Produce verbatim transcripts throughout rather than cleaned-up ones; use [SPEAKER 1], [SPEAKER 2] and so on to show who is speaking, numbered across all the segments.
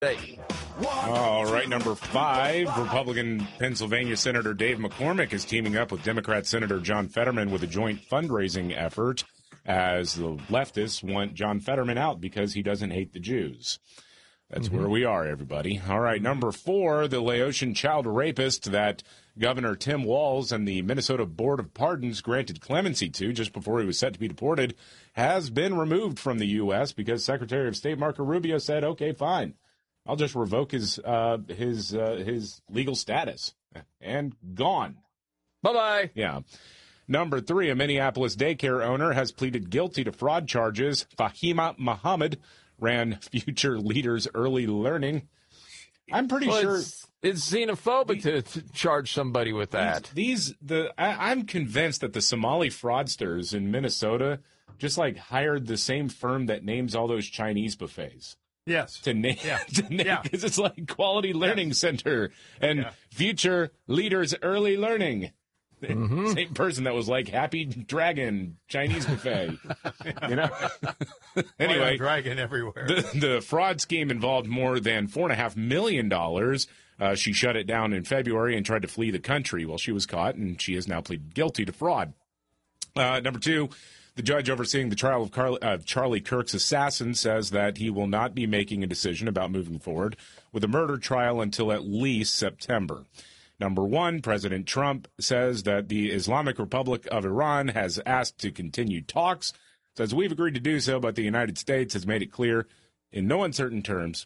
[SPEAKER 1] Hey.
[SPEAKER 2] All right, number five, Republican Pennsylvania Senator Dave McCormick is teaming up with Democrat Senator John Fetterman with a joint fundraising effort as the leftists want John Fetterman out because he doesn't hate the Jews. That's mm-hmm. where we are, everybody. All right, number four, the Laotian child rapist that Governor Tim Walz and the Minnesota Board of Pardons granted clemency to just before he was set to be deported has been removed from the U S because Secretary of State Marco Rubio said, okay, fine. I'll just revoke his uh, his uh, his legal status and gone.
[SPEAKER 1] Bye-bye.
[SPEAKER 2] Yeah. Number three, a Minneapolis daycare owner has pleaded guilty to fraud charges. Fahima Muhammad ran Future Leaders Early Learning. I'm pretty
[SPEAKER 1] well,
[SPEAKER 2] sure
[SPEAKER 1] it's, it's xenophobic to, to charge somebody with that.
[SPEAKER 2] These, these the I, I'm convinced that the Somali fraudsters in Minnesota just like hired the same firm that names all those Chinese buffets.
[SPEAKER 3] Yes.
[SPEAKER 2] To name,
[SPEAKER 3] yeah.
[SPEAKER 2] to name,
[SPEAKER 3] yeah.
[SPEAKER 2] because it's like Quality Learning yes. Center and yeah. Future Leaders Early Learning. Mm-hmm. Same person that was like Happy Dragon Chinese buffet. yeah. You know? Anyway.
[SPEAKER 3] Dragon everywhere.
[SPEAKER 2] The, the fraud scheme involved more than four point five million dollars. Uh, she shut it down in February and tried to flee the country. Well, she was caught, and she has now pleaded guilty to fraud. Uh, number two. The judge overseeing the trial of Carly, uh, Charlie Kirk's assassin says that he will not be making a decision about moving forward with a murder trial until at least September. Number one, President Trump says that the Islamic Republic of Iran has asked to continue talks. Says we've agreed to do so, but the United States has made it clear in no uncertain terms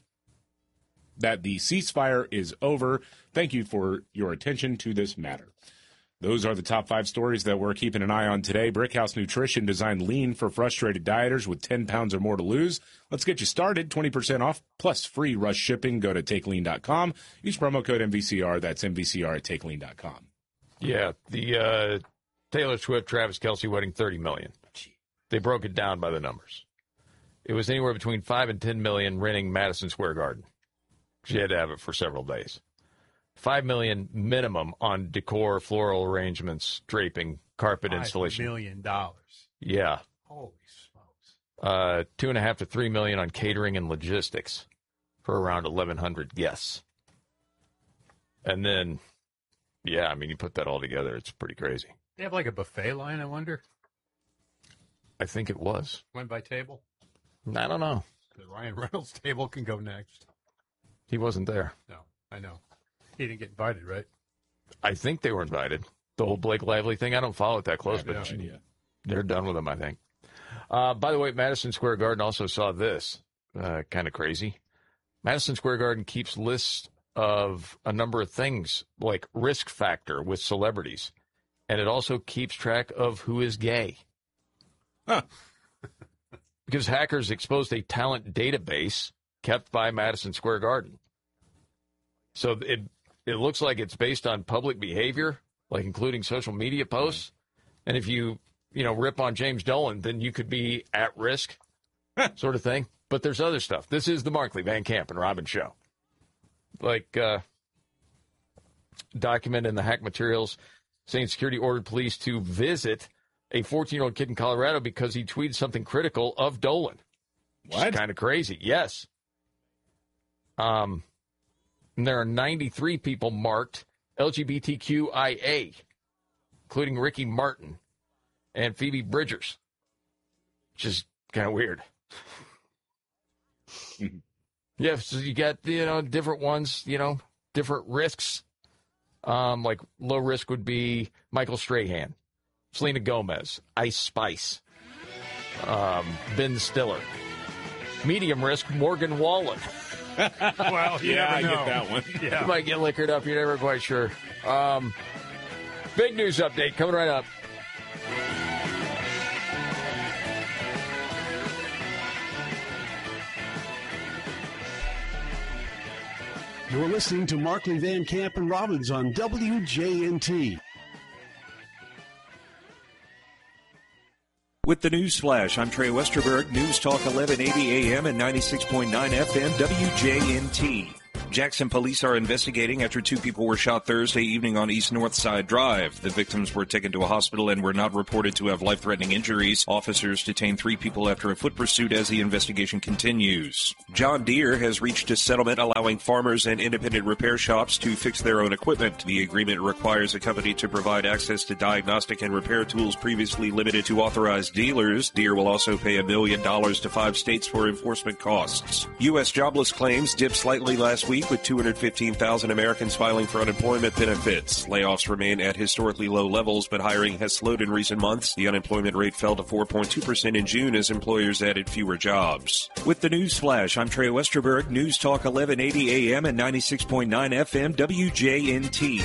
[SPEAKER 2] that the ceasefire is over. Thank you for your attention to this matter. Those are the top five stories that we're keeping an eye on today. Brickhouse Nutrition designed lean for frustrated dieters with ten pounds or more to lose. Let's get you started. twenty percent off plus free rush shipping. Go to take lean dot com. Use promo code M V C R. That's M V C R at take lean dot com.
[SPEAKER 1] Yeah, the uh, Taylor Swift, Travis Kelce wedding, thirty million dollars. They broke it down by the numbers. It was anywhere between five and ten million dollars renting Madison Square Garden. She had to have it for several days. Five million minimum on decor, floral arrangements, draping, carpet
[SPEAKER 3] Five
[SPEAKER 1] installation.
[SPEAKER 3] Million dollars.
[SPEAKER 1] Yeah.
[SPEAKER 3] Holy smokes.
[SPEAKER 1] Uh, two and a half to three million on catering and logistics for around eleven hundred guests. And then, yeah, I mean, you put that all together, it's pretty crazy.
[SPEAKER 3] They have like a buffet line, I wonder.
[SPEAKER 1] I think it was.
[SPEAKER 3] Went by table.
[SPEAKER 1] I don't know.
[SPEAKER 3] The Ryan Reynolds table can go next.
[SPEAKER 1] He wasn't there.
[SPEAKER 3] No, I know. He didn't get invited, right?
[SPEAKER 1] I think they were invited. The whole Blake Lively thing, I don't follow it that close, but
[SPEAKER 3] no
[SPEAKER 1] they're done with him, I think. Uh, by the way, Madison Square Garden also saw this. Uh, kind of crazy. Madison Square Garden keeps lists of a number of things, like risk factor with celebrities. And it also keeps track of who is gay.
[SPEAKER 2] Huh.
[SPEAKER 1] Because hackers exposed a talent database kept by Madison Square Garden. So it it looks like it's based on public behavior, like including social media posts. And if you, you know, rip on James Dolan, then you could be at risk, sort of thing. But there's other stuff. This is the Markley, Van Camp, and Robin show. Like, uh, document in the hack materials saying security ordered police to visit a fourteen-year-old kid in Colorado because he tweeted something critical of Dolan.
[SPEAKER 2] What?
[SPEAKER 1] Kind of crazy. Yes. Um, and there are ninety-three people marked L G B T Q I A, including Ricky Martin and Phoebe Bridgers, which is kind of weird. Yeah, so you got, you know, different ones, you know, different risks. Um, like low risk would be Michael Strahan, Selena Gomez, Ice Spice, um, Ben Stiller. Medium risk, Morgan Wallen.
[SPEAKER 3] Well, you
[SPEAKER 2] yeah,
[SPEAKER 3] never
[SPEAKER 2] I
[SPEAKER 3] know.
[SPEAKER 2] get that one.
[SPEAKER 3] Yeah.
[SPEAKER 1] You might get liquored up. You're never quite sure. Um, big news update coming right up.
[SPEAKER 4] You're listening to Markley, Van Camp, and Robbins on W J N T.
[SPEAKER 5] With the News Flash, I'm Trey Westerberg, News Talk eleven eighty A M and ninety-six point nine F M, W J N T. Jackson police are investigating after two people were shot Thursday evening on East North Side Drive. The victims were taken to a hospital and were not reported to have life-threatening injuries. Officers detained three people after a foot pursuit as the investigation continues. John Deere has reached a settlement allowing farmers and independent repair shops to fix their own equipment. The agreement requires a company to provide access to diagnostic and repair tools previously limited to authorized dealers. Deere will also pay a million dollars to five states for enforcement costs. U S jobless claims dipped slightly last week with two hundred fifteen thousand Americans filing for unemployment benefits. Layoffs remain at historically low levels, but hiring has slowed in recent months. The unemployment rate fell to four point two percent in June as employers added fewer jobs. With the News Flash, I'm Trey Westerberg, News Talk eleven eighty A M and ninety-six point nine F M W J N T.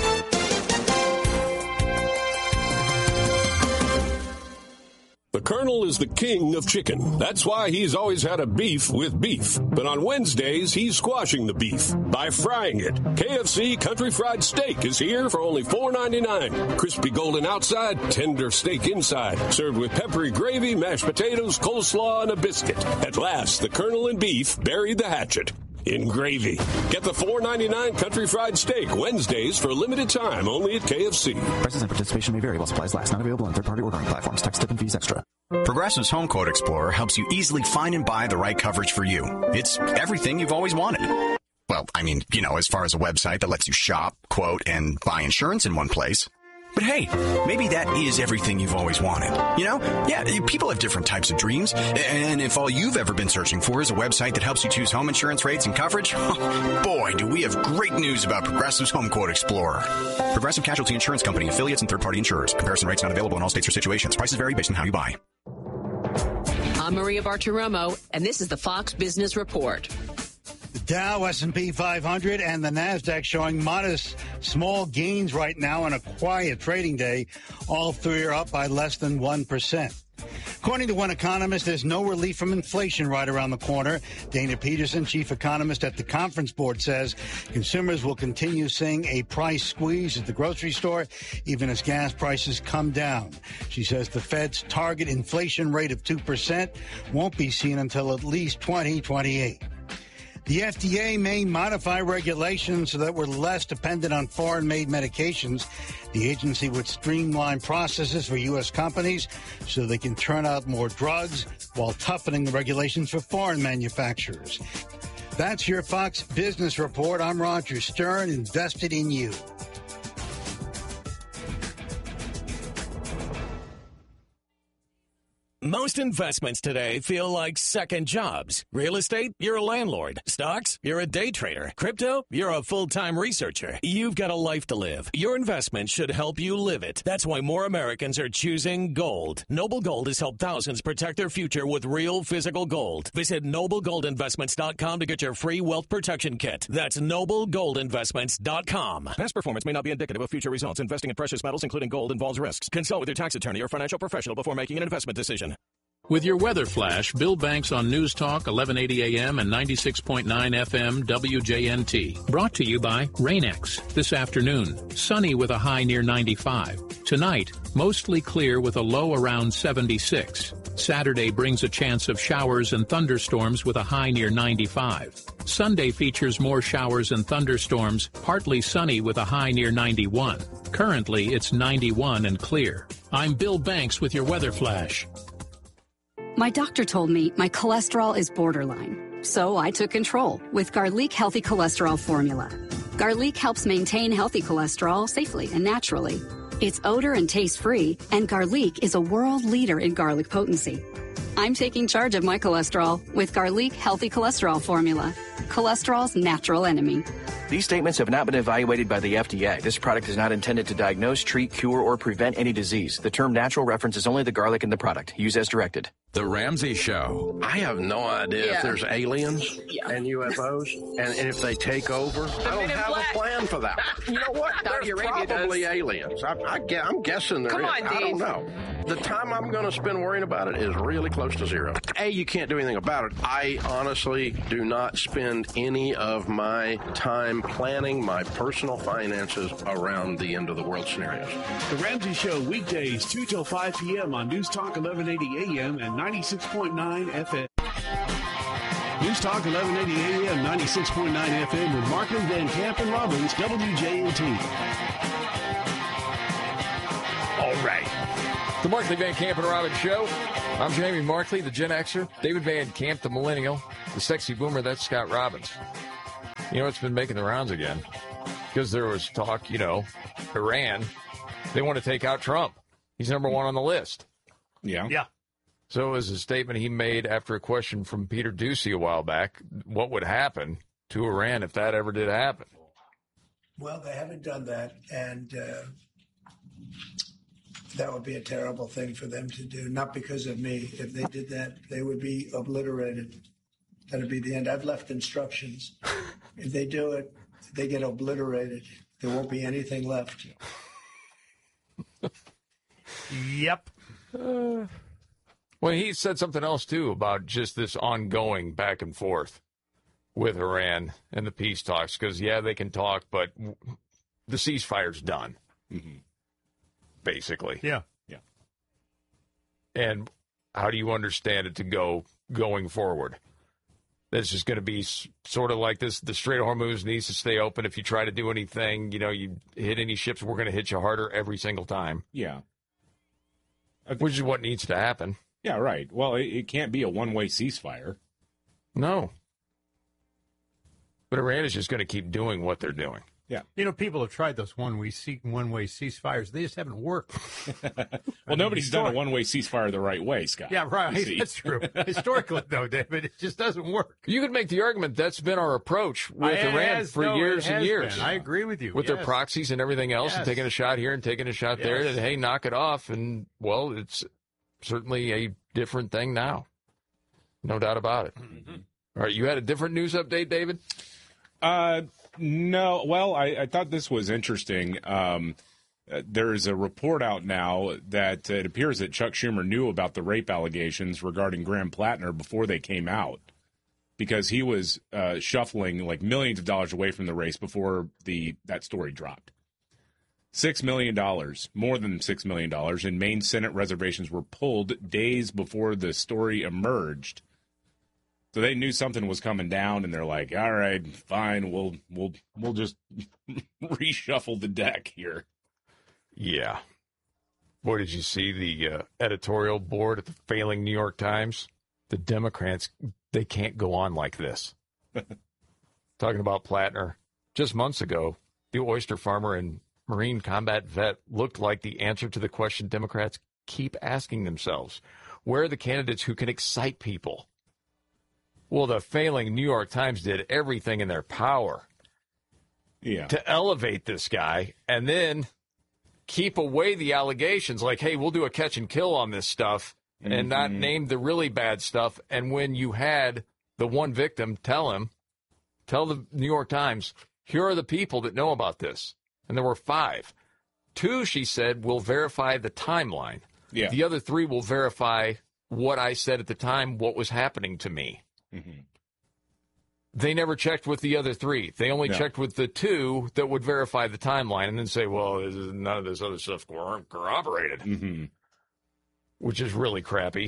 [SPEAKER 6] The Colonel is the king of chicken. That's why he's always had a beef with beef. But on Wednesdays, he's squashing the beef by frying it. K F C Country Fried Steak is here for only four ninety-nine. Crispy golden outside, tender steak inside. Served with peppery gravy, mashed potatoes, coleslaw, and a biscuit. At last, the Colonel and beef buried the hatchet in gravy. Get the four ninety-nine Country Fried Steak Wednesdays for a limited time only at K F C.
[SPEAKER 7] Prices and participation may vary while supplies last. Not available on third-party ordering platforms. Tax, tip, and fees extra.
[SPEAKER 8] Progressive's Home Quote Explorer helps you easily find and buy the right coverage for you. It's everything you've always wanted. Well, I mean, you know, as far as a website that lets you shop, quote, and buy insurance in one place. But hey, maybe that is everything you've always wanted. You know? Yeah, people have different types of dreams. And if all you've ever been searching for is a website that helps you choose home insurance rates and coverage, boy, do we have great news about Progressive's Home Quote Explorer. Progressive Casualty Insurance Company, affiliates, and third-party insurers. Comparison rates not available in all states or situations. Prices vary based on how you buy.
[SPEAKER 9] I'm Maria Bartiromo, and this is the Fox Business Report.
[SPEAKER 10] The Dow, S and P five hundred, and the NASDAQ showing modest, small gains right now on a quiet trading day. All three are up by less than one percent. According to one economist, there's no relief from inflation right around the corner. Dana Peterson, chief economist at the Conference Board, says consumers will continue seeing a price squeeze at the grocery store, even as gas prices come down. She says the Fed's target inflation rate of two percent won't be seen until at least twenty twenty-eight. The F D A may modify regulations so that we're less dependent on foreign-made medications. The agency would streamline processes for U S companies so they can turn out more drugs while toughening the regulations for foreign manufacturers. That's your Fox Business Report. I'm Roger Stern, invested in you.
[SPEAKER 11] Most investments today feel like second jobs. Real estate, you're a landlord. Stocks, you're a day trader. Crypto, you're a full-time researcher. You've got a life to live. Your investment should help you live it. That's why more Americans are choosing gold. Noble Gold has helped thousands protect their future with real physical gold. Visit noble gold investments dot com to get your free wealth protection kit. That's noble gold investments dot com. Past performance may not be indicative of future results. Investing in precious metals, including gold, involves risks. Consult with your tax attorney or financial professional before making an investment decision.
[SPEAKER 12] With your weather flash, Bill Banks on News Talk eleven eighty A M and ninety-six point nine F M W J N T. Brought to you by Rain-X. This afternoon, sunny with a high near ninety-five. Tonight, mostly clear with a low around seventy-six. Saturday brings a chance of showers and thunderstorms with a high near ninety-five. Sunday features more showers and thunderstorms, partly sunny with a high near ninety-one. Currently, it's ninety-one and clear. I'm Bill Banks with your weather flash.
[SPEAKER 13] My doctor told me my cholesterol is borderline, so I took control with Garlic Healthy Cholesterol Formula. Garlic helps maintain healthy cholesterol safely and naturally. It's odor and taste-free, and Garlic is a world leader in garlic potency. I'm taking charge of my cholesterol with Garlic Healthy Cholesterol Formula, cholesterol's natural enemy.
[SPEAKER 14] These statements have not been evaluated by the F D A. This product is not intended to diagnose, treat, cure, or prevent any disease. The term natural references only the garlic in the product. Use as directed.
[SPEAKER 15] The Ramsey Show.
[SPEAKER 16] I have no idea
[SPEAKER 15] yeah.
[SPEAKER 16] if there's aliens yeah. and U F Os, and, and if they take over. I don't have black. a plan for that. You know what? There's probably does. aliens. I, I, I'm guessing there
[SPEAKER 9] Come
[SPEAKER 16] is.
[SPEAKER 9] On,
[SPEAKER 16] I don't know. The time I'm going to spend worrying about it is really close to zero. A, you can't do anything about it. I honestly do not spend any of my time planning my personal finances around the end of the world scenarios.
[SPEAKER 4] The Ramsey Show, weekdays, two till five p.m. on News Talk eleven eighty A M and ninety-six point nine F M. News Talk eleven eighty A M, ninety-six point nine F M with Markley, Van Camp, and Robbins, W J N T.
[SPEAKER 1] All right. The Markley, Van Camp, and Robbins Show. I'm Jamie Markley, the Gen Xer. David Van Camp, the Millennial. The Sexy Boomer, that's Scott Robbins. You know, it's been making the rounds again. Because there was talk, you know, Iran, they want to take out Trump. He's number one on the list.
[SPEAKER 2] Yeah.
[SPEAKER 3] Yeah.
[SPEAKER 1] So it was a statement he made after a question from Peter Doocy a while back. What would happen to Iran if that ever did happen?
[SPEAKER 17] Well, they haven't done that, and uh, that would be a terrible thing for them to do. Not because of me. If they did that, they would be obliterated. That would be the end. I've left instructions. If they do it, they get obliterated. There won't be anything left.
[SPEAKER 3] Yep.
[SPEAKER 1] Uh, well, he said something else, too, about just this ongoing back and forth with Iran and the peace talks. Because, yeah, they can talk, but the ceasefire's done,
[SPEAKER 2] mm-hmm.
[SPEAKER 1] basically.
[SPEAKER 3] Yeah.
[SPEAKER 2] Yeah.
[SPEAKER 1] And how do you understand it to go going forward? It's just going to be sort of like this. The Strait of Hormuz needs to stay open. If you try to do anything, you know, you hit any ships, we're going to hit you harder every single time.
[SPEAKER 2] Yeah.
[SPEAKER 1] Which is what needs to happen.
[SPEAKER 2] Yeah, right. Well, it, it can't be a one-way ceasefire.
[SPEAKER 1] No. But Iran is just going to keep doing what they're doing.
[SPEAKER 2] Yeah.
[SPEAKER 3] You know, people have tried those one-way one-way ceasefires. They just haven't worked.
[SPEAKER 2] well,
[SPEAKER 3] I mean,
[SPEAKER 2] nobody's done a
[SPEAKER 3] historic-
[SPEAKER 2] one-way ceasefire the right way, Scott.
[SPEAKER 3] Yeah, right.
[SPEAKER 2] You see.
[SPEAKER 3] That's true. Historically, though, David, it just doesn't work.
[SPEAKER 1] You could make the argument that's been our approach with
[SPEAKER 3] It
[SPEAKER 1] Iran
[SPEAKER 3] has-
[SPEAKER 1] for
[SPEAKER 3] no,
[SPEAKER 1] years
[SPEAKER 3] it
[SPEAKER 1] and
[SPEAKER 3] has
[SPEAKER 1] years.
[SPEAKER 3] been. I agree with you.
[SPEAKER 1] With
[SPEAKER 3] Yes.
[SPEAKER 1] their proxies and everything else,
[SPEAKER 3] Yes.
[SPEAKER 1] and taking a shot here and taking a shot there,
[SPEAKER 3] Yes.
[SPEAKER 1] and hey, knock it off. And, well, it's certainly a different thing now. No doubt about it.
[SPEAKER 3] Mm-hmm.
[SPEAKER 1] All right, you had a different news update, David?
[SPEAKER 2] Uh, no. Well, I, I thought this was interesting. Um, uh, there's a report out now that uh, it appears that Chuck Schumer knew about the rape allegations regarding Graham Plattner before they came out, because he was uh, shuffling like millions of dollars away from the race before the that story dropped. Six million dollars, more than six million dollars, in Maine Senate reservations were pulled days before the story emerged. So they knew something was coming down, and they're like, "All right, fine, we'll we'll we'll just reshuffle the deck here."
[SPEAKER 1] Yeah. Boy, did you see the uh, editorial board at the failing New York Times? The Democrats, they can't go on like this. Talking about Plattner, just months ago, the oyster farmer and Marine combat vet looked like the answer to the question Democrats keep asking themselves: where are the candidates who can excite people? Well, the failing New York Times did everything in their power
[SPEAKER 2] yeah.
[SPEAKER 1] to elevate this guy and then keep away the allegations like, hey, we'll do a catch and kill on this stuff and
[SPEAKER 2] mm-hmm.
[SPEAKER 1] not name the really bad stuff. And when you had the one victim, tell him, tell the New York Times, here are the people that know about this. And there were five. Two, she said, will verify the timeline.
[SPEAKER 2] Yeah.
[SPEAKER 1] The other three will verify what I said at the time, what was happening to me.
[SPEAKER 2] Mm-hmm.
[SPEAKER 1] They never checked with the other three. They only
[SPEAKER 2] No.
[SPEAKER 1] checked with the two that would verify the timeline and then say, well, this is- none of this other stuff cor- corroborated,
[SPEAKER 2] mm-hmm.
[SPEAKER 1] which is really crappy.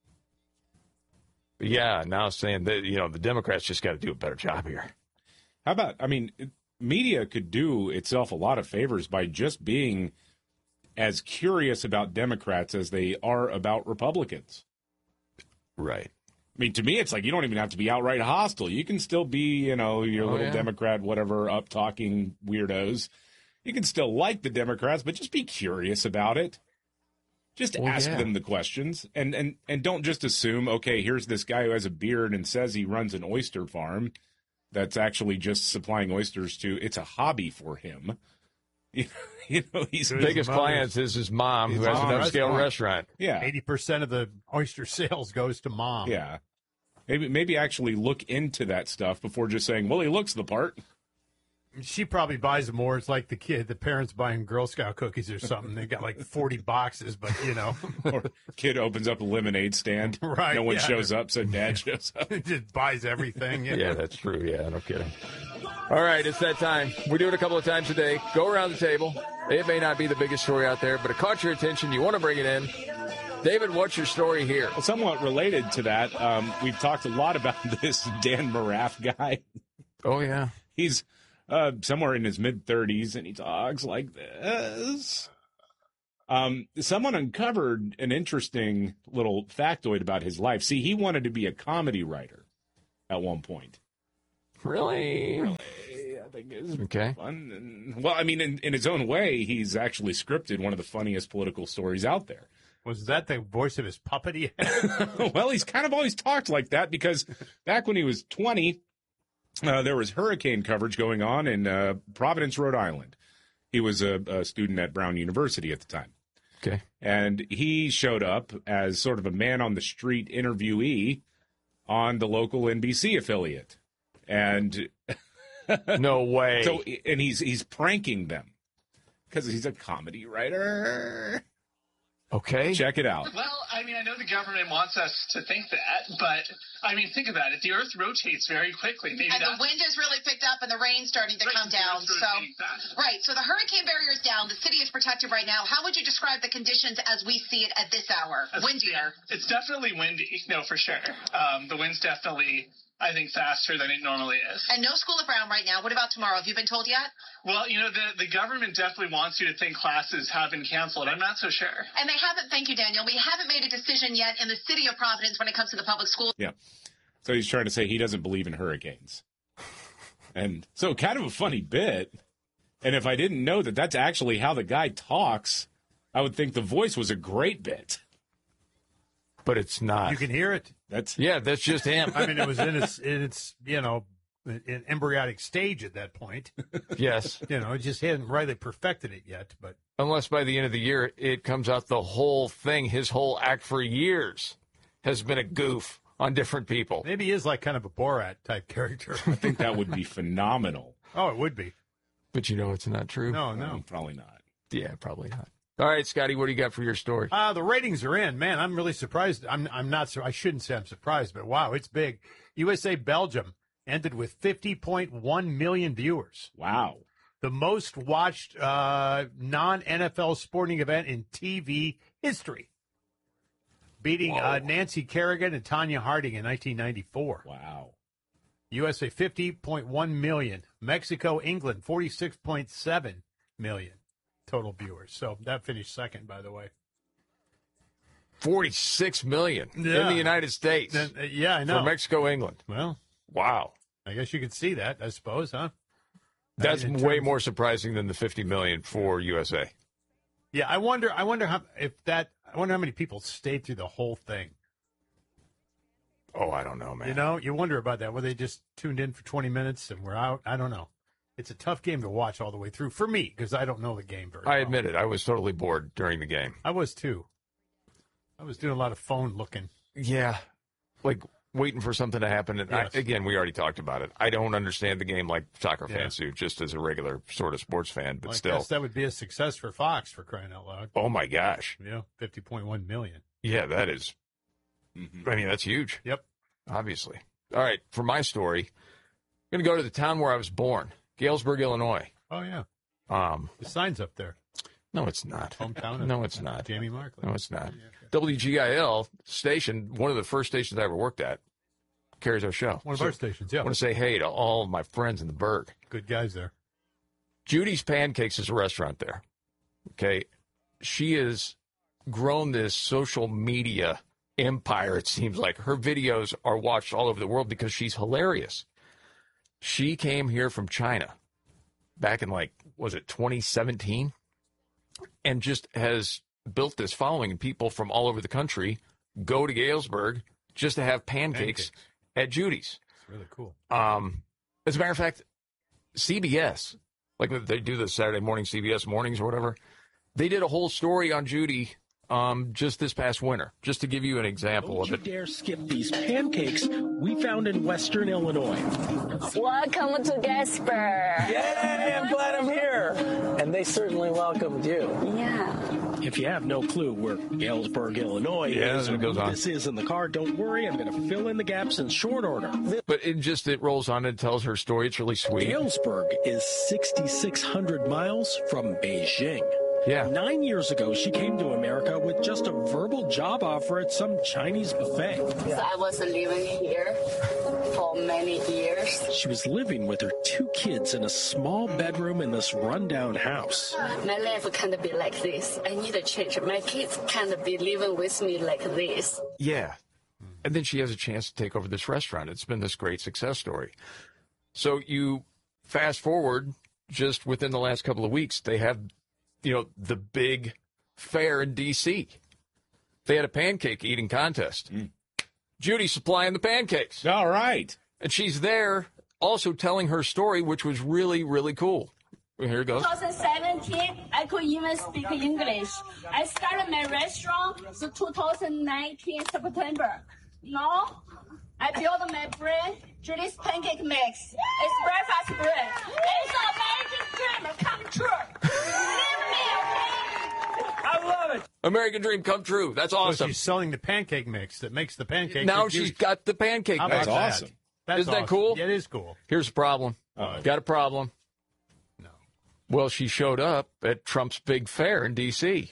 [SPEAKER 1] But yeah, now saying that, you know, the Democrats just got to do a better job here.
[SPEAKER 2] How about, I mean, media could do itself a lot of favors by just being as curious about Democrats as they are about Republicans.
[SPEAKER 1] Right.
[SPEAKER 2] I mean, to me, it's like you don't even have to be outright hostile. You can still be, you know, your
[SPEAKER 1] Oh,
[SPEAKER 2] little
[SPEAKER 1] yeah.
[SPEAKER 2] Democrat, whatever, up-talking weirdos. You can still like the Democrats, but just be curious about it. Just
[SPEAKER 1] Well,
[SPEAKER 2] ask
[SPEAKER 1] yeah.
[SPEAKER 2] them the questions, and, and, and don't just assume, okay, here's this guy who has a beard and says he runs an oyster farm that's actually just supplying oysters to, it's a hobby for him. You know, he's
[SPEAKER 1] His biggest clients is his mom, who has an upscale restaurant.
[SPEAKER 2] Yeah.
[SPEAKER 3] eighty percent of the oyster sales goes to mom.
[SPEAKER 2] Yeah. Maybe maybe actually look into that stuff before just saying, well, he looks the part.
[SPEAKER 3] She probably buys them more. It's like the kid, the parents buying Girl Scout cookies or something. They got like forty boxes, but, you know.
[SPEAKER 2] Or kid opens up a lemonade stand.
[SPEAKER 3] Right,
[SPEAKER 2] No one
[SPEAKER 3] yeah.
[SPEAKER 2] shows up, so dad shows up.
[SPEAKER 3] Just buys everything. you
[SPEAKER 1] Yeah,
[SPEAKER 3] know.
[SPEAKER 1] that's true. Yeah, no kidding. All right, it's that time. We do it a couple of times a day. Go around the table. It may not be the biggest story out there, but it caught your attention. You want to bring it in. David, what's your story here?
[SPEAKER 2] Well, somewhat related to that, um, we've talked a lot about this Dan Morath guy.
[SPEAKER 1] Oh, yeah.
[SPEAKER 2] He's uh, somewhere in his mid-thirties, and he talks like this. Um, someone uncovered an interesting little factoid about his life. See, he wanted to be a comedy writer at one point.
[SPEAKER 1] Really?
[SPEAKER 2] Really? I think it's
[SPEAKER 1] okay.
[SPEAKER 2] fun. And, well, I mean, in, in his own way, he's actually scripted one of the funniest political stories out there.
[SPEAKER 3] Was that the voice of his puppet he had?
[SPEAKER 2] Well, he's kind of always talked like that because back when he was twenty, uh, there was hurricane coverage going on in uh, Providence, Rhode Island. He was a, a student at Brown University at the time.
[SPEAKER 1] Okay.
[SPEAKER 2] And he showed up as sort of a man-on-the-street interviewee on the local N B C affiliate. And
[SPEAKER 1] no way.
[SPEAKER 2] So, and he's he's pranking them because he's a comedy writer.
[SPEAKER 1] Okay.
[SPEAKER 2] Check it out.
[SPEAKER 18] Well, I mean, I know the government wants us to think that, but, I mean, think about it. The Earth rotates very quickly. Maybe
[SPEAKER 19] and
[SPEAKER 18] that's...
[SPEAKER 19] the wind has really picked up and the rain's starting to
[SPEAKER 18] right,
[SPEAKER 19] come
[SPEAKER 18] so
[SPEAKER 19] down. So, right. So the hurricane barrier is down. The city is protected right now. How would you describe the conditions as we see it at this hour?
[SPEAKER 18] As
[SPEAKER 19] Windier.
[SPEAKER 18] It's definitely windy. No, for sure. Um, the wind's definitely, I think, faster than it normally is.
[SPEAKER 19] And no school of Brown right now. What about tomorrow? Have you been told yet?
[SPEAKER 18] Well, you know, the, the government definitely wants you to think classes have been canceled. I'm not so sure.
[SPEAKER 19] And they haven't, thank you, Daniel. We haven't made a decision yet in the city of Providence when it comes to the public schools.
[SPEAKER 2] Yeah. So he's trying to say he doesn't believe in hurricanes. And so kind of a funny bit. And if I didn't know that that's actually how the guy talks, I would think the voice was a great bit.
[SPEAKER 1] But it's not.
[SPEAKER 3] You can hear it.
[SPEAKER 2] That's
[SPEAKER 1] Yeah, that's just him.
[SPEAKER 3] I mean, it was in its, in its you know, an embryonic stage at that point.
[SPEAKER 1] Yes.
[SPEAKER 3] You know, it just hadn't really perfected it yet. But
[SPEAKER 1] unless by the end of the year it comes out the whole thing, his whole act for years has been a goof on different people.
[SPEAKER 3] Maybe he is like kind of a Borat type character.
[SPEAKER 2] I think that would be phenomenal.
[SPEAKER 3] Oh, it would be.
[SPEAKER 1] But you know it's not true.
[SPEAKER 3] No, no.
[SPEAKER 2] Um, probably not.
[SPEAKER 1] Yeah, probably not. All right, Scotty, what do you got for your story?
[SPEAKER 3] Uh, the ratings are in. Man, I'm really surprised. I'm I'm not I shouldn't say I'm surprised, but wow, it's big. U S A Belgium ended with fifty point one million viewers.
[SPEAKER 2] Wow.
[SPEAKER 3] The most watched uh, non-N F L sporting event in T V history. Beating uh, Nancy Kerrigan and Tanya Harding in nineteen ninety-four.
[SPEAKER 2] Wow.
[SPEAKER 3] U S A fifty point one million. Mexico, England forty-six point seven million total viewers. So that finished second, by the way.
[SPEAKER 1] forty-six million
[SPEAKER 3] Yeah.
[SPEAKER 1] in the United States.
[SPEAKER 3] Then, uh, yeah, I know.
[SPEAKER 1] For Mexico, England.
[SPEAKER 3] Well,
[SPEAKER 1] wow.
[SPEAKER 3] I guess you could see that, I suppose, huh?
[SPEAKER 1] That's
[SPEAKER 3] I mean,
[SPEAKER 1] way
[SPEAKER 3] terms-
[SPEAKER 1] more surprising than the fifty million for U S A.
[SPEAKER 3] Yeah, I wonder. I wonder how if that. I wonder how many people stayed through the whole thing.
[SPEAKER 1] Oh, I don't know, man.
[SPEAKER 3] You know, you wonder about that. Where they just tuned in for twenty minutes and we're out. I don't know. It's a tough game to watch all the way through for me because I don't know the game very well.
[SPEAKER 1] I admit it. I was totally bored during the game.
[SPEAKER 3] I was too. I was doing a lot of phone looking.
[SPEAKER 1] Yeah, like waiting for something to happen. And
[SPEAKER 3] Yes.
[SPEAKER 1] I, again, we already talked about it. I don't understand the game like soccer
[SPEAKER 3] Yeah.
[SPEAKER 1] fans do, just as a regular sort of sports fan. But
[SPEAKER 3] I
[SPEAKER 1] still,
[SPEAKER 3] guess that would be a success for Fox for crying out loud.
[SPEAKER 1] oh my gosh,
[SPEAKER 3] Yeah, fifty point one million.
[SPEAKER 1] yeah, that is.
[SPEAKER 2] Mm-hmm.
[SPEAKER 1] I mean, that's huge.
[SPEAKER 3] Yep.
[SPEAKER 1] Obviously. All right, for my story, I'm going to go to the town where I was born, Galesburg, Illinois.
[SPEAKER 3] Oh yeah.
[SPEAKER 1] Um,
[SPEAKER 3] The sign's up there.
[SPEAKER 1] no, it's not.
[SPEAKER 3] Hometown.
[SPEAKER 1] No, it's not.
[SPEAKER 3] Jamie Markley.
[SPEAKER 1] No, it's not. W G I L station, one of the first stations I ever worked at, carries our show.
[SPEAKER 3] One of
[SPEAKER 1] So
[SPEAKER 3] our stations. Yeah.
[SPEAKER 1] I want to say hey to all of my friends in the Berg.
[SPEAKER 3] Good guys there.
[SPEAKER 1] Judy's Pancakes is a restaurant there. Okay. She has grown this social media empire, it seems like. Her videos are watched all over the world because she's hilarious. She came here from China back in, like, was it twenty seventeen? And just has built this following, and people from all over the country go to Galesburg just to have pancakes,
[SPEAKER 3] Pancakes.
[SPEAKER 1] at Judy's.
[SPEAKER 3] It's really cool.
[SPEAKER 1] Um, as a matter of fact, C B S, like they do the Saturday morning C B S mornings or whatever, they did a whole story on Judy um, just this past winter, just to give you an example
[SPEAKER 20] Don't
[SPEAKER 1] of
[SPEAKER 20] you
[SPEAKER 1] it.
[SPEAKER 20] dare skip these pancakes we found in Western Illinois.
[SPEAKER 21] Welcome to Gasper.
[SPEAKER 20] Yay, I'm glad I'm here. And they certainly welcomed you.
[SPEAKER 21] Yeah.
[SPEAKER 20] If you have no clue where Galesburg, Illinois
[SPEAKER 1] Yeah,
[SPEAKER 20] is,
[SPEAKER 1] it
[SPEAKER 20] or
[SPEAKER 1] goes
[SPEAKER 20] who
[SPEAKER 1] on.
[SPEAKER 20] this is in the car, don't worry. I'm going to fill in the gaps in short order.
[SPEAKER 1] But it just, it rolls on and tells her story. It's really sweet.
[SPEAKER 20] Galesburg is six thousand six hundred miles from Beijing.
[SPEAKER 1] Yeah.
[SPEAKER 5] Nine years ago, she came to America with just a verbal job offer at some Chinese buffet.
[SPEAKER 21] So I was living here for many years.
[SPEAKER 5] She was living with her two kids in a small bedroom in this rundown house.
[SPEAKER 21] My life can't be like this. I need a change. My kids can't be living with me like this.
[SPEAKER 1] Yeah. And then she has a chance to take over this restaurant. It's been this great success story. So you fast forward just within the last couple of weeks, they have, you know, the big fair in D C. They had a pancake eating contest. Mm. Judy supplying the pancakes.
[SPEAKER 2] All right.
[SPEAKER 1] And she's there also telling her story, which was really, really cool. Here it goes.
[SPEAKER 21] twenty seventeen, I could even speak English. I started my restaurant in two thousand nineteen September. Now, I built my brand, Judy's Pancake Mix. It's breakfast bread. It's an American dream come true. Believe me, okay?
[SPEAKER 5] I love it.
[SPEAKER 1] American dream come true. That's awesome.
[SPEAKER 3] So she's selling the pancake mix that makes the pancake.
[SPEAKER 1] Now
[SPEAKER 3] with
[SPEAKER 1] she's
[SPEAKER 3] juice.
[SPEAKER 1] got the pancake
[SPEAKER 3] How
[SPEAKER 1] mix.
[SPEAKER 3] about
[SPEAKER 2] That's
[SPEAKER 3] that?
[SPEAKER 2] awesome.
[SPEAKER 3] That's
[SPEAKER 1] Isn't that
[SPEAKER 3] awesome.
[SPEAKER 1] cool?
[SPEAKER 3] Yeah, it is cool.
[SPEAKER 1] Here's the problem.
[SPEAKER 3] Uh-oh.
[SPEAKER 1] Got a problem.
[SPEAKER 3] No.
[SPEAKER 1] Well, she showed up at Trump's big fair in D C.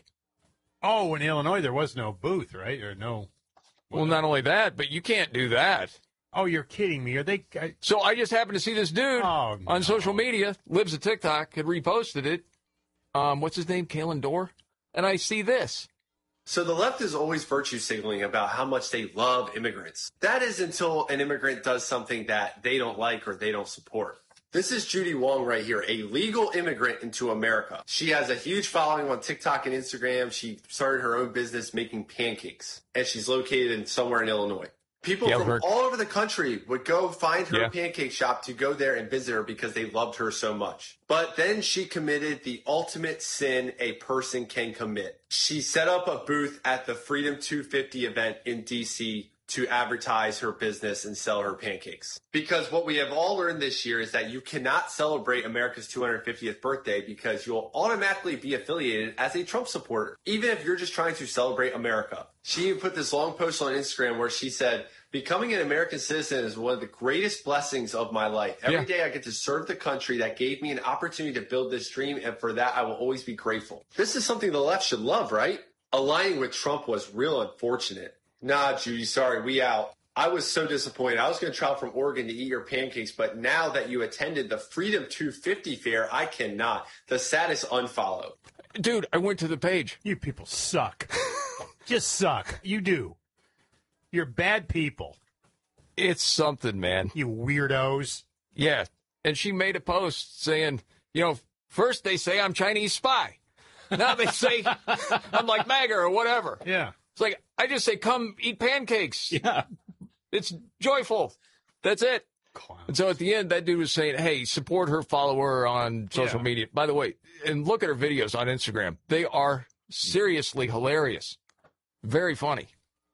[SPEAKER 3] Oh, in Illinois, there was no booth, right? Or no.
[SPEAKER 1] Well, not only that, but you can't do that.
[SPEAKER 3] Oh, you're kidding me. Are they? I,
[SPEAKER 1] So I just happened to see this dude
[SPEAKER 3] Oh, no.
[SPEAKER 1] on social media, lives a TikTok, had reposted it. Um, what's his name? Kalen Dorr. And I see this.
[SPEAKER 22] So the left is always virtue signaling about how much they love immigrants. That is until an immigrant does something that they don't like or they don't support. This is Judy Wong right here, a legal immigrant into America. She has a huge following on TikTok and Instagram. She started her own business making pancakes, and she's located in somewhere in Illinois. People
[SPEAKER 1] Yeah,
[SPEAKER 22] from
[SPEAKER 1] we're-
[SPEAKER 22] all over the country would go find her
[SPEAKER 1] Yeah.
[SPEAKER 22] pancake shop to go there and visit her because they loved her so much. But then she committed the ultimate sin a person can commit. She set up a booth at the Freedom two fifty event in D C to advertise her business and sell her pancakes. Because what we have all learned this year is that you cannot celebrate America's two hundred fiftieth birthday because you'll automatically be affiliated as a Trump supporter, even if you're just trying to celebrate America. She even put this long post on Instagram where she said, becoming an American citizen is one of the greatest blessings of my life. Every
[SPEAKER 1] Yeah.
[SPEAKER 22] day I get to serve the country that gave me an opportunity to build this dream, and for that I will always be grateful. This is something the left should love, right? Aligning with Trump was real unfortunate. Nah, Judy, sorry, we out. I was so disappointed. I was going to travel from Oregon to eat your pancakes, but now that you attended the Freedom two fifty fair, I cannot. The saddest unfollow.
[SPEAKER 1] Dude, I went to the page.
[SPEAKER 3] You people suck. Just suck. You do. You're bad people.
[SPEAKER 1] It's something, man.
[SPEAKER 3] You weirdos.
[SPEAKER 1] Yeah. And she made a post saying, you know, first they say I'm Chinese spy. Now they say I'm like MAGA or whatever.
[SPEAKER 3] Yeah.
[SPEAKER 1] It's like, I just say, come eat pancakes.
[SPEAKER 2] Yeah.
[SPEAKER 1] It's joyful. That's it.
[SPEAKER 3] Clowns.
[SPEAKER 1] And so at the end, that dude was saying, hey, support her, follow her on social
[SPEAKER 3] Yeah.
[SPEAKER 1] media. By the way, and look at her videos on Instagram. They are seriously hilarious. Very funny.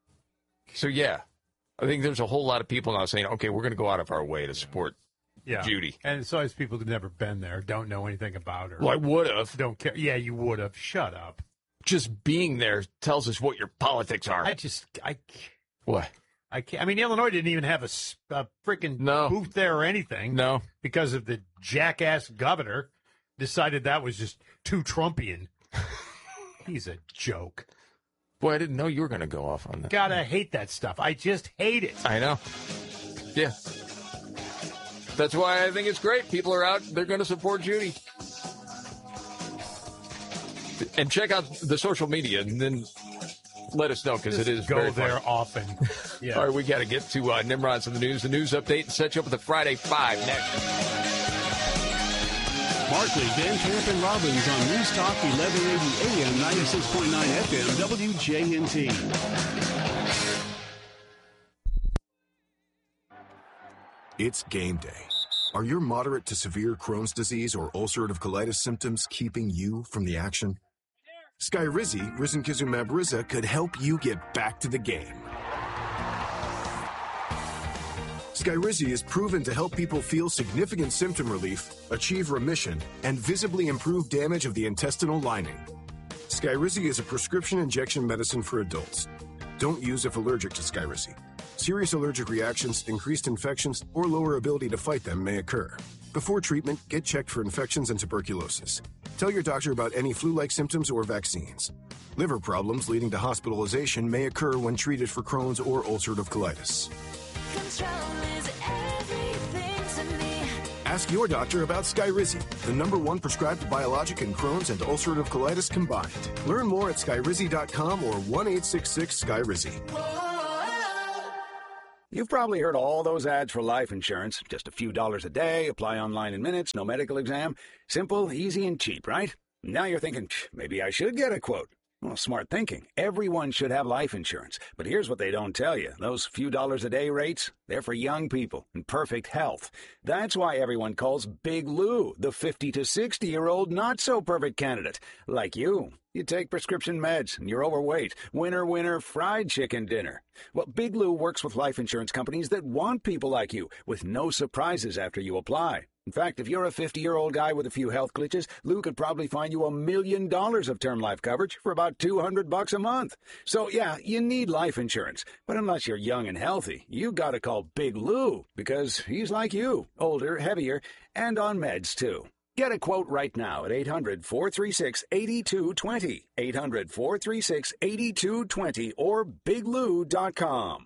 [SPEAKER 1] So, yeah, I think there's a whole lot of people now saying, okay, we're going to go out of our way to support
[SPEAKER 3] Yeah.
[SPEAKER 1] Judy.
[SPEAKER 3] And so as people who've never been there, don't know anything about her.
[SPEAKER 1] Well, I would have.
[SPEAKER 3] Don't care. Yeah, you would have. Shut up.
[SPEAKER 1] Just being there tells us what your politics are.
[SPEAKER 3] I just, I,
[SPEAKER 1] What?
[SPEAKER 3] I can't. I mean, Illinois didn't even have a, s- a freaking
[SPEAKER 1] No.
[SPEAKER 3] booth there or anything.
[SPEAKER 1] No.
[SPEAKER 3] Because of the jackass governor decided that was just too Trumpian. He's a joke.
[SPEAKER 1] Boy, I didn't know you were going to go off on that.
[SPEAKER 3] Gotta hate that stuff. I just hate it.
[SPEAKER 1] I know. Yeah. That's why I think it's great. People are out. They're going to support Judy. And check out the social media and then let us know because it is
[SPEAKER 3] Go
[SPEAKER 1] very
[SPEAKER 3] there
[SPEAKER 1] funny.
[SPEAKER 3] often. Yeah.
[SPEAKER 1] All right, we got to get to uh, Nimrod's in the news, the news update, and set you up with the Friday Five next.
[SPEAKER 4] Markley, Van Camp, and Robbins on News Talk eleven eighty A M, ninety-six point nine F M, W J N T.
[SPEAKER 23] It's game day. Are your moderate to severe Crohn's disease or ulcerative colitis symptoms keeping you from the action? Skyrizi, risankizumab Riza, could help you get back to the game. Skyrizi is proven to help people feel significant symptom relief, achieve remission, and visibly improve damage of the intestinal lining. Skyrizi is a prescription injection medicine for adults. Don't use if allergic to Skyrizi. Serious allergic reactions, increased infections, or lower ability to fight them may occur. Before treatment, get checked for infections and tuberculosis. Tell your doctor about any flu-like symptoms or vaccines. Liver problems leading to hospitalization may occur when treated for Crohn's or ulcerative colitis. Ask your doctor about Skyrizi, the number one prescribed biologic in Crohn's and ulcerative colitis combined. Learn more at skyrizi dot com or one eight six six Skyrizi.
[SPEAKER 6] You've probably heard all those ads for life insurance. Just a few dollars a day, apply online in minutes, no medical exam. Simple, easy, and cheap, right? Now you're thinking, maybe I should get a quote. Well, smart thinking. Everyone should have life insurance. But here's what they don't tell you. Those few dollars a day rates, they're for young people in perfect health. That's why everyone calls Big Lou the fifty to sixty-year-old not-so-perfect candidate. Like you. You take prescription meds, and you're overweight. Winner, winner, fried chicken dinner. Well, Big Lou works with life insurance companies that want people like you, with no surprises after you apply. In fact, if you're a fifty-year-old guy with a few health glitches, Lou could probably find you a million dollars of term life coverage for about two hundred bucks a month. So, yeah, you need life insurance. But unless you're young and healthy, you gotta call Big Lou, because he's like you, older, heavier, and on meds, too. Get a quote right now at eight hundred, four three six, eight two two zero, eight hundred, four three six, eight two two zero, or big lou dot com.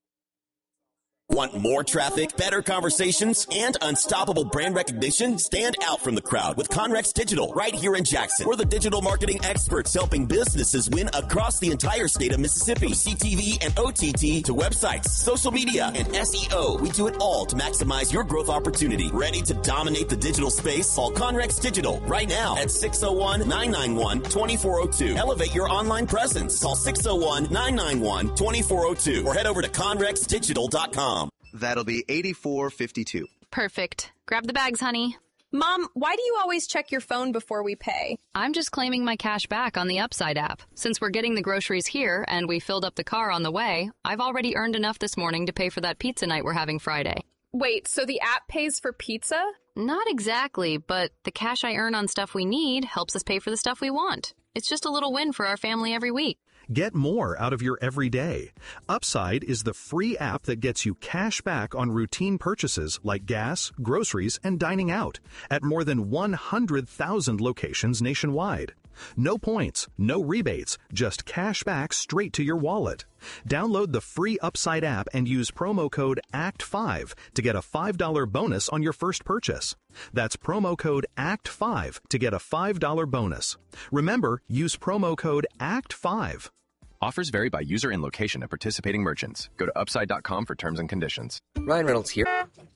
[SPEAKER 7] Want more traffic, better conversations, and unstoppable brand recognition? Stand out from the crowd with Conrex Digital right here in Jackson. We're the digital marketing experts helping businesses win across the entire state of Mississippi. From C T V and O T T to websites, social media, and S E O. We do it all to maximize your growth opportunity. Ready to dominate the digital space? Call Conrex Digital right now at six oh one, nine nine one, two four oh two. Elevate your online presence. Call six oh one, nine nine one, two four oh two or head over to conrex digital dot com.
[SPEAKER 8] That'll be eighty-four fifty-two.
[SPEAKER 24] Perfect. Grab the bags, honey.
[SPEAKER 25] Mom, why do you always check your phone before we pay?
[SPEAKER 24] I'm just claiming my cash back on the Upside app. Since we're getting the groceries here and we filled up the car on the way, I've already earned enough this morning to pay for that pizza night we're having Friday.
[SPEAKER 25] Wait, so the app pays for pizza?
[SPEAKER 24] Not exactly, but the cash I earn on stuff we need helps us pay for the stuff we want. It's just a little win for our family every week.
[SPEAKER 26] Get more out of your everyday. Upside is the free app that gets you cash back on routine purchases like gas, groceries, and dining out at more than one hundred thousand locations nationwide. No points, no rebates, just cash back straight to your wallet. Download the free Upside app and use promo code A C T five to get a five dollars bonus on your first purchase. That's promo code A C T five to get a five dollars bonus. Remember, use promo code A C T five.
[SPEAKER 27] Offers vary by user and location at participating merchants. Go to upside dot com for terms and conditions.
[SPEAKER 28] Ryan Reynolds here.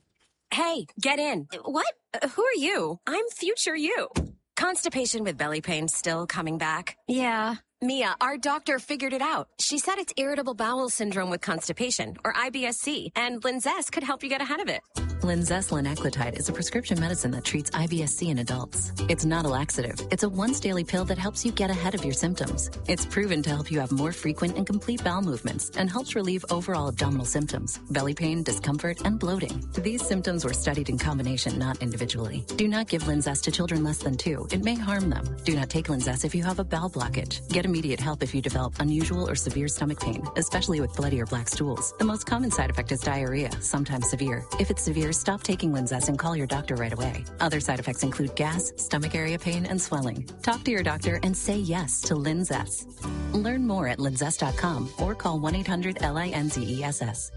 [SPEAKER 29] Hey, get in. What? Uh, who are you? I'm future you. Constipation with belly pain still coming back? Yeah. Mia, our doctor figured it out. She said it's irritable bowel syndrome with constipation, or I B S C, and Linzess could help you get ahead of it.
[SPEAKER 30] Linzess linaclotide is a prescription medicine that treats I B S C in adults. It's not a laxative. It's a once-daily pill that helps you get ahead of your symptoms. It's proven to help you have more frequent and complete bowel movements and helps relieve overall abdominal symptoms, belly pain, discomfort, and bloating. These symptoms were studied in combination, not individually. Do not give Linzess to children less than two. It may harm them. Do not take Linzess if you have a bowel blockage. Get immediate help if you develop unusual or severe stomach pain, especially with bloody or black stools. The most common side effect is diarrhea, sometimes severe. If it's severe, stop taking Linzess and call your doctor right away. Other side effects include gas, stomach area pain, and swelling. Talk to your doctor and say yes to Linzess. Learn more at linzess dot com or call one eight hundred L I N Z E S S.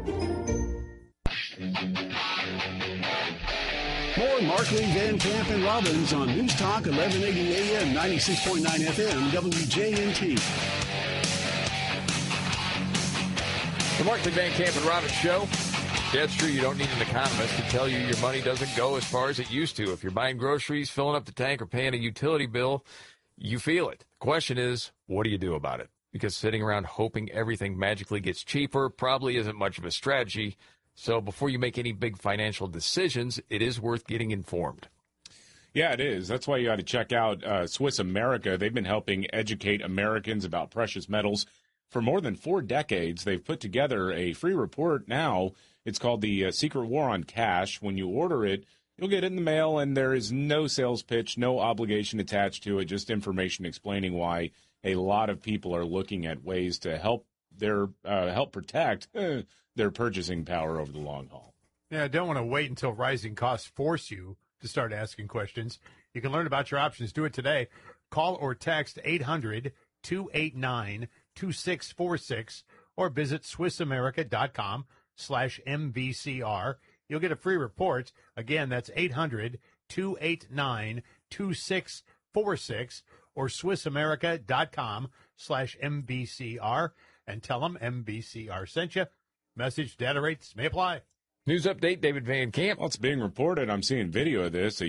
[SPEAKER 4] More Markley, Van Camp, and Robbins on News Talk eleven eighty A M, ninety-six point nine F M, W J N T.
[SPEAKER 1] The Markley, Van Camp, and Robbins Show. Yeah, it's true. You don't need an economist to tell you your money doesn't go as far as it used to. If you're buying groceries, filling up the tank, or paying a utility bill, you feel it. The question is, what do you do about it? Because sitting around hoping everything magically gets cheaper probably isn't much of a strategy. So before you make any big financial decisions, it is worth getting informed.
[SPEAKER 2] Yeah, it is. That's why you got to check out uh, Swiss America. They've been helping educate Americans about precious metals for more than four decades. They've put together a free report now. It's called the uh, Secret War on Cash. When you order it, you'll get it in the mail, and there is no sales pitch, no obligation attached to it, just information explaining why a lot of people are looking at ways to help their uh, help protect uh, their purchasing power over the long haul.
[SPEAKER 3] Yeah, don't want to wait until rising costs force you to start asking questions. You can learn about your options. Do it today. Call or text eight hundred, two eight nine, two six four six or visit SwissAmerica.com slash MVCR. You'll get a free report. Again, that's eight hundred, two eight nine, two six four six or SwissAmerica.com slash MVCR and tell them M V C R sent you. Message data rates may apply.
[SPEAKER 1] News update, David Van Camp.
[SPEAKER 2] Well, it's being reported. I'm seeing video of this. A